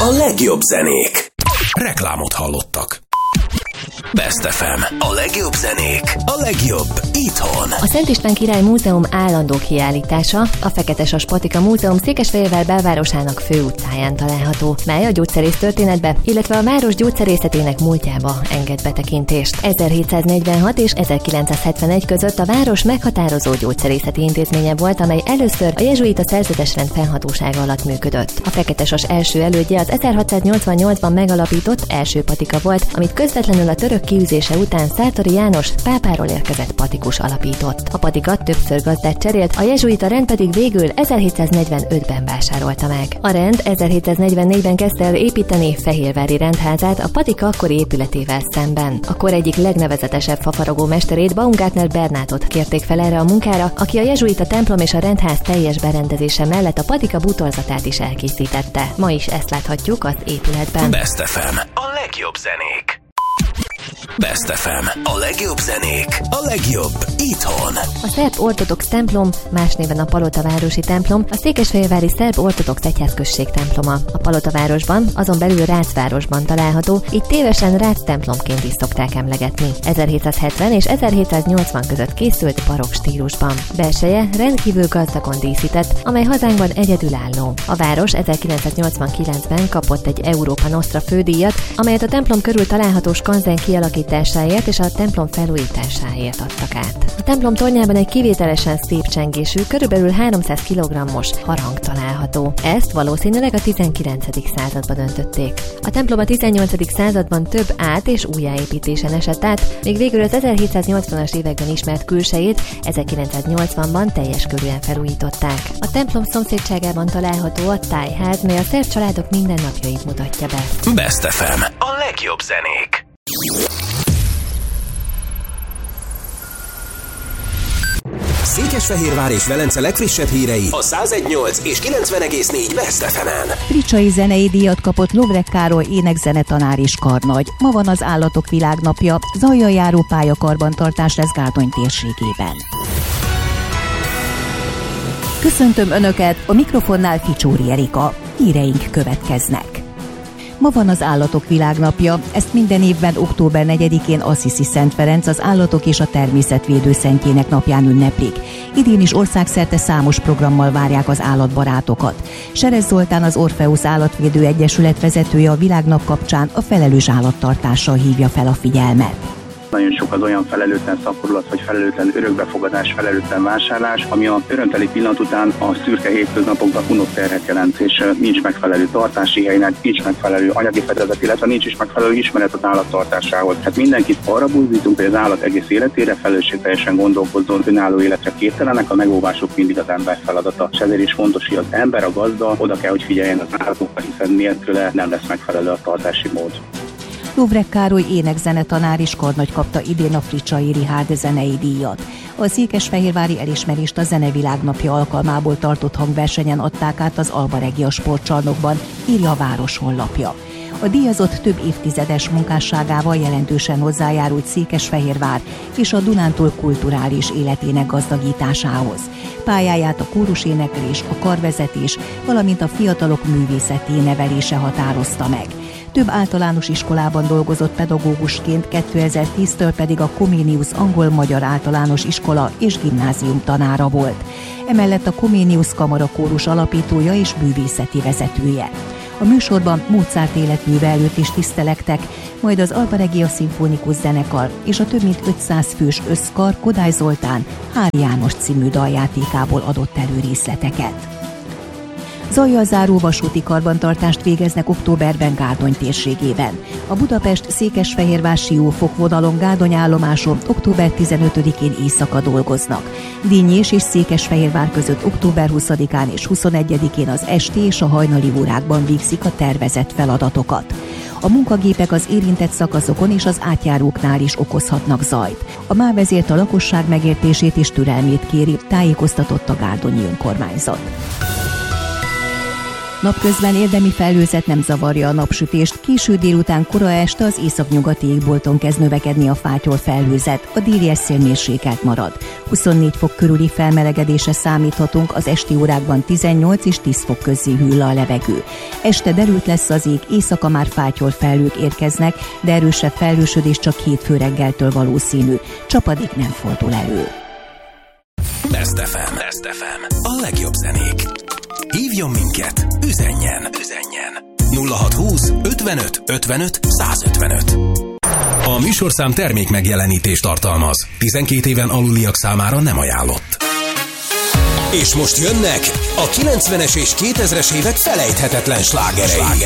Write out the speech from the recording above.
A legjobb zenék. Reklámot hallottak. Best FM. A legjobb zenék. A legjobb itthon. A Szent István Király Múzeum állandó kiállítása a Feketesas Patika Múzeum Székesfehérvár belvárosának főutcáján található, mely a gyógyszerész történetbe, illetve a város gyógyszerészetének múltjába enged betekintést. 1746 és 1971 között a város meghatározó gyógyszerészeti intézménye volt, amely először a jezsuita szerzetesrend fennhatósága alatt működött. A Feketesas első elődje az 1688-ban megalapított első patika volt, amit közvetlenül a török kiűzése után Szártori János pápáról érkezett patikus alapított. A patika többször gazdát cserélt, a jezsuita rend pedig végül 1745-ben vásárolta meg. A rend 1744-ben kezdte el építeni Fehérvári rendházát a patika akkori épületével szemben. A kor egyik legnevezetesebb fafaragó mesterét, Baumgartner Bernátot kérték fel erre a munkára, aki a jezsuita templom és a rendház teljes berendezése mellett a patika bútorzatát is elkészítette. Ma is ezt láthatjuk az épületben. Best FM. A legjobb zenék. Best FM. A legjobb zenék. A legjobb itthon. A szerb ortodox templom, más néven a Palotavárosi templom, a székesfehérvári szerb ortodox egyházközség temploma. A Palotavárosban, azon belül Ráczvárosban található, itt tévesen Rác templomként is szokták emlegetni. 1770 és 1780 között készült barokk stílusban. Belseje rendkívül gazdagon díszített, amely hazánkban egyedülálló. A város 1989-ben kapott egy Európa Nostra fődíjat, amelyet a templom körül található skanzen kialakításáért és a templom felújításáért adtak át. A templom tornyában egy kivételesen szép csengésű, körülbelül 300 kg-os harang található. Ezt valószínűleg a 19. században döntötték. A templom a 18. században több át- és újjáépítésen esett át, még végül az 1780-as években ismert külsejét 1980-ban teljes körűen felújították. A templom szomszédságában található a tájház, mely a szerb családok mindennapjait mutatja be. Best FM. A legjobb zenék. Székesfehérvár és Velence legfrissebb hírei a 101.8 és 90.4 Best FM-en. Fricsai zenei díjat kapott Lovrek Károly énekzenetanár és karnagy. Ma van az Állatok Világnapja, zajjal járó pályakarbantartás lesz Gárdony térségében. Köszöntöm Önöket, a mikrofonnál Ficsóri Erika. Híreink következnek. Ma van az Állatok Világnapja, ezt minden évben október 4-én Assisi Szent Ferenc, az állatok és a természetvédő szentjének napján ünneplik. Idén is országszerte számos programmal várják az állatbarátokat. Seres Zoltán, az Orpheus Állatvédő Egyesület vezetője a Világnap kapcsán a felelős állattartással hívja fel a figyelmet. Nagyon sok az olyan felelőtlen szaporulat, vagy felelőtlen örökbefogadás, felelőtlen vásárlás, ami a örömteli pillanat után a szürke hétköznapokban unott terhet jelent, és nincs megfelelő tartási helynek, nincs megfelelő anyagi fedezet, illetve nincs is megfelelő ismeret az állattartásához. Hát mindenkit arra buzdítunk, hogy az állat egész életére felelősségteljesen gondolkozzon, önálló életre képtelenek, a megóvások mindig az ember feladata. És ezért is fontos, hogy az ember, a gazda oda kell, hogy figyeljen az állatokra, hiszen nélküle nem lesz megfelelő a tartási mód. Lovrek Károly énekzenetanár és karnagy kapta idén a Fricsai Richárd zenei díjat. A székesfehérvári elismerést a Zenevilágnapja alkalmából tartott hangversenyen adták át az Alba Regia sportcsarnokban, írja a város honlapja. A díjazott több évtizedes munkásságával jelentősen hozzájárult Székesfehérvár és a Dunántúl kulturális életének gazdagításához. Pályáját a kóruséneklés, a karvezetés, valamint a fiatalok művészeti nevelése határozta meg. Több általános iskolában dolgozott pedagógusként, 2010-től pedig a Comenius angol-magyar általános iskola és gimnázium tanára volt. Emellett a Comenius Kamara kórus alapítója és művészeti vezetője. A műsorban Mozart életműve előtt is tisztelektek, majd az Alba Regia szimfonikus zenekar és a több mint 500 fős összkar Kodály Zoltán Hári János című daljátékából adott elő részleteket. Zajjal záró vasúti karbantartást végeznek októberben Gárdony térségében. A Budapest-Székesfehérvár Siófok vonalon Gárdony állomáson október 15-én éjszaka dolgoznak. Dínyés és Székesfehérvár között október 20-án és 21-én az esti és a hajnali órákban végzik a tervezett feladatokat. A munkagépek az érintett szakaszokon és az átjáróknál is okozhatnak zajt. A MÁV ezért a lakosság megértését és türelmét kéri, tájékoztatott a gárdonyi önkormányzat. Napközben érdemi felhőzet nem zavarja a napsütést, késő délután, kora este az északnyugati égbolton kezd növekedni a fátyol felhőzet, a déli szél mérsékelt marad. 24 fok körüli felmelegedésre számíthatunk, az esti órákban 18 és 10 fok közé hűl a levegő. Este derült lesz az ég, éjszaka már fátyol felhők érkeznek, de erősebb felhősödés csak hétfő reggeltől valószínű. Csapadék nem fordul elő. Best FM. A legjobb zenék. Hívjon minket, üzenjen. 0620 55 55 155. A műsorszám termék megjelenítést tartalmaz. 12 éven aluliak számára nem ajánlott. És most jönnek a 90-es és 2000-es évek felejthetetlen slágerei.